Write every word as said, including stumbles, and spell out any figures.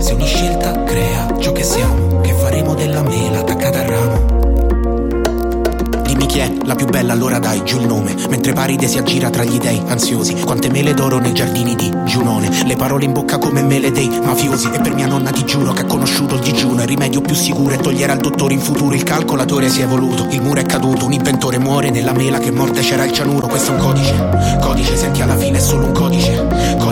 Se ogni scelta crea ciò che siamo, che faremo della mela attaccata al ramo? Dimmi chi è la più bella, allora dai giù il nome, mentre Paride si aggira tra gli dei ansiosi. Quante mele d'oro nei giardini di Giunone, le parole in bocca come mele dei mafiosi. E per mia nonna ti giuro che ha conosciuto il digiuno, il rimedio più sicuro è togliere al dottore in futuro. Il calcolatore si è evoluto, il muro è caduto, un inventore muore, nella mela che morte c'era il cianuro. Questo è un codice, codice, senti alla fine è solo un codice, codice.